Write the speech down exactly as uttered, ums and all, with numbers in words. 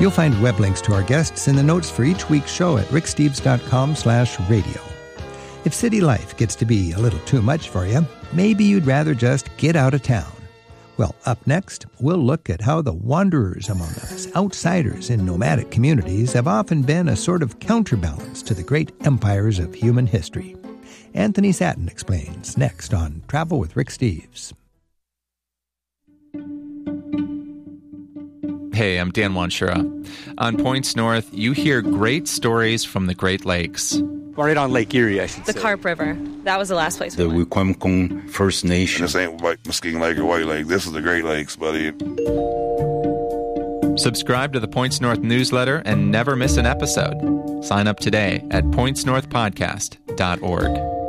You'll find web links to our guests in the notes for each week's show at ricksteves.com slash radio. If city life gets to be a little too much for you, maybe you'd rather just get out of town. Well, up next, we'll look at how the wanderers among us, outsiders in nomadic communities, have often been a sort of counterbalance to the great empires of human history. Anthony Satin explains next on Travel with Rick Steves. Hey, I'm Dan Wanshura. On Points North, you hear great stories from the Great Lakes. Right on Lake Erie, I should the say. The Carp River. That was the last place we the went. The Wikwemkong First Nation. And this ain't like Muskegon Lake or White Lake. This is the Great Lakes, buddy. Subscribe to the Points North newsletter and never miss an episode. Sign up today at points north podcast dot org.